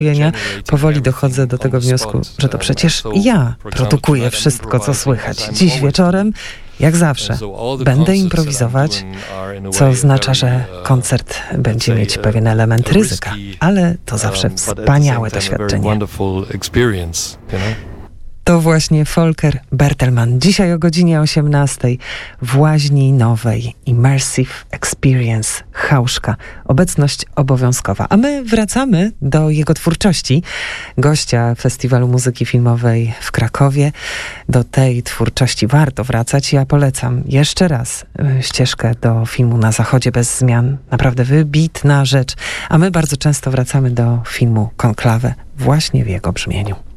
powoli dochodzę do tego wniosku, że to przecież ja produkuję wszystko, co słychać. Dziś wieczorem, jak zawsze, będę improwizować, co oznacza, że koncert będzie mieć pewien element ryzyka, ale to zawsze wspaniałe doświadczenie. To właśnie Volker Bertelmann. Dzisiaj o godzinie 18 w Łaźni Nowej Immersive Experience Hauszka. Obecność obowiązkowa. A my wracamy do jego twórczości. Gościa Festiwalu Muzyki Filmowej w Krakowie. Do tej twórczości warto wracać. Ja polecam jeszcze raz ścieżkę do filmu Na Zachodzie bez zmian. Naprawdę wybitna rzecz. A my bardzo często wracamy do filmu Konklawę właśnie w jego brzmieniu.